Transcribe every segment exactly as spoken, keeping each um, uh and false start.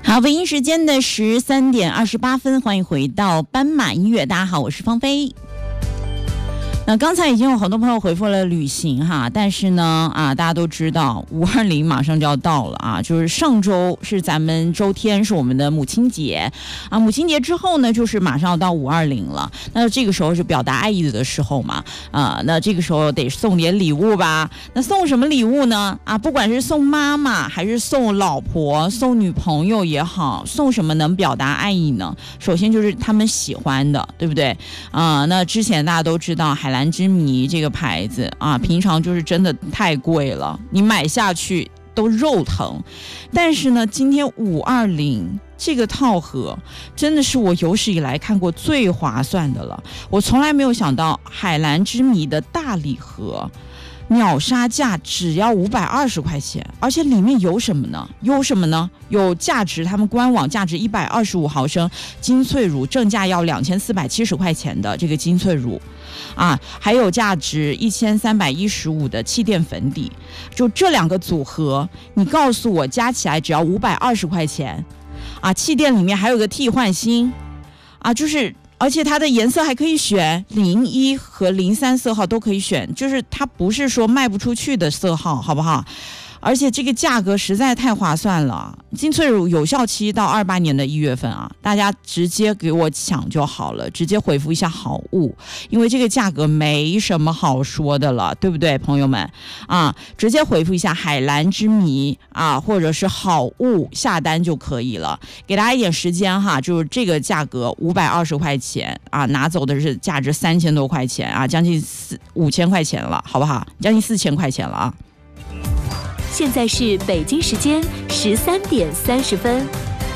好，北京时间的十三点二十八分，欢迎回到斑马音乐。大家好，我是芳菲。那刚才已经有好多朋友回复了旅行哈，但是呢啊，大家都知道五二零马上就要到了啊，就是上周是咱们周天是我们的母亲节啊，母亲节之后呢，就是马上要到五二零了。那这个时候是表达爱意的时候嘛啊，那这个时候得送点礼物吧。那送什么礼物呢？啊，不管是送妈妈还是送老婆、送女朋友也好，送什么能表达爱意呢？首先就是他们喜欢的，对不对啊？那之前大家都知道海蓝之谜这个牌子啊，平常就是真的太贵了，你买下去都肉疼。但是呢，今天五二零这个套盒真的是我有史以来看过最划算的了。我从来没有想到海蓝之谜的大礼盒秒杀价只要五百二十块钱，而且里面有什么呢？有什么呢？有价值他们官网价值一百二十五毫升精粹乳，正价要两千四百七十块钱的这个精粹乳啊，还有价值一千三百一十五的气垫粉底，就这两个组合，你告诉我加起来只要五百二十块钱啊！气垫里面还有个替换芯啊，就是。而且它的颜色还可以选，零一和零三色号都可以选，就是它不是说卖不出去的色号，好不好？而且这个价格实在太划算了，精粹乳有效期到二八年的一月份啊，大家直接给我抢就好了，直接回复一下好物，因为这个价格没什么好说的了，对不对，朋友们啊？直接回复一下海蓝之谜啊，或者是好物下单就可以了，给大家一点时间哈，就是这个价格五百二十块钱啊，拿走的是价值三千多块钱啊，将近四五千块钱了，好不好？将近四千块钱了啊。 现在是北京时间十三点三十分。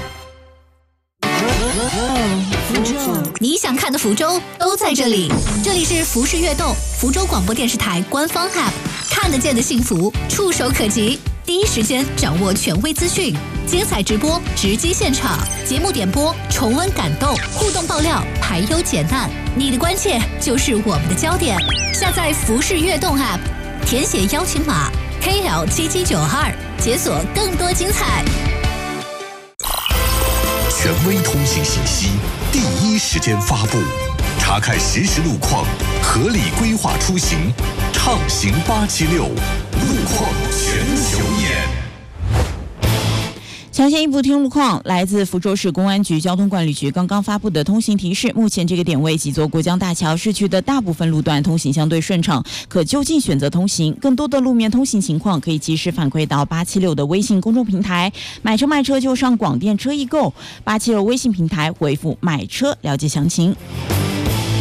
你想看的福州都在这里，这里是福视悦动，福州广播电视台官方 App， 看得见的幸福，触手可及，第一时间掌握权威资讯，精彩直播，直击现场，节目点播，重温感动，互动爆料，排忧解难，你的关切就是我们的焦点。下载福视悦动 App， 填写邀请码K L 七七九二，解锁更多精彩。 权威通信信息，第一时间发布，查看实时路况，合理规划出行，畅行八七六，路况全球眼。 抢先一步听路况，来自福州市公安局交通管理局刚刚发布的通行提示，目前这个点位几座过江大桥市区的大部分路段通行相对顺畅，可就近选择通行。更多的路面通行情况可以及时反馈到八七六的微信公众平台，买车卖车就上广电车易购八七六微信平台回复买车了解详情。